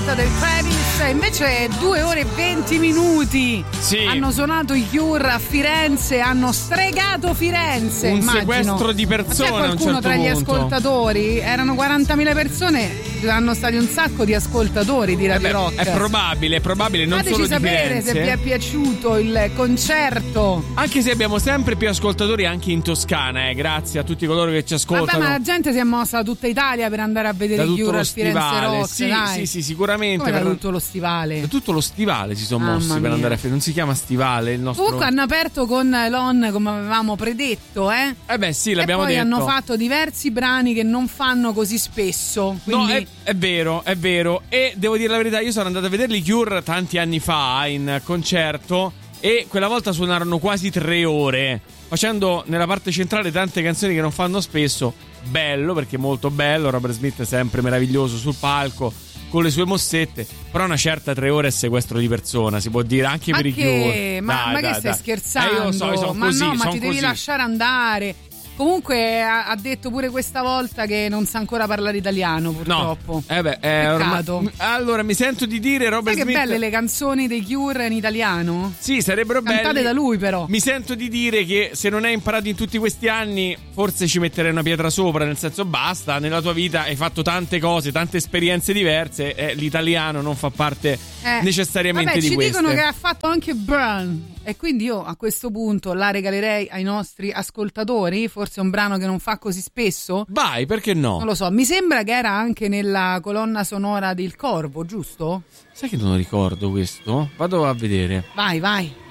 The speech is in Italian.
Hit del Travis. Invece 2 ore e 20 minuti hanno suonato i Cure a Firenze, hanno stregato Firenze. Un immagino. sequestro di persone. C'è qualcuno a un certo tra gli punto. ascoltatori? Erano 40.000 persone, hanno stati un sacco di ascoltatori di Radio Rock. È probabile, non Fateci solo di sapere Firenze. se vi è piaciuto il concerto. Anche se abbiamo sempre più ascoltatori anche in Toscana, grazie a tutti coloro che ci ascoltano. Vabbè, ma la gente si è mossa da tutta Italia per andare a vedere i Cure al Firenze Rock. Sì, sicuramente. Come da tutto lo stivale? Da tutto lo stivale si sono mossi per andare a non si chiama stivale il nostro. Comunque hanno aperto con Elon come avevamo predetto, eh beh sì, l'abbiamo detto. E poi detto. hanno fatto diversi brani che non fanno così spesso, quindi... No, è vero. E devo dire la verità, io sono andato a vederli Cure tanti anni fa in concerto e quella volta suonarono quasi 3 ore, facendo nella parte centrale tante canzoni che non fanno spesso. Bello, perché è molto bello. Robert Smith è sempre meraviglioso sul palco con le sue mossette, però una certa 3 ore è sequestro di persona, si può dire, anche per i Cure. Ma che stai scherzando? Io so, io ma così, no, ma ti devi così. lasciare andare. Comunque ha detto pure questa volta che non sa ancora parlare italiano, purtroppo. No. Peccato. Allora mi sento di dire Robert Sai Smith. che belle le canzoni dei Cure in italiano? Sì, sarebbero belle. Cantate da lui, però. Mi sento di dire che se non hai imparato in tutti questi anni, forse ci metterei una pietra sopra, nel senso basta, nella tua vita hai fatto tante cose, tante esperienze diverse, l'italiano non fa parte necessariamente di queste. Ci dicono che ha fatto anche Burn. E quindi io a questo punto la regalerei ai nostri ascoltatori. Forse è un brano che non fa così spesso. Vai, perché no? Non lo so, mi sembra che era anche nella colonna sonora del Corvo, giusto? Sai che non ricordo questo? Vado a vedere. Vai.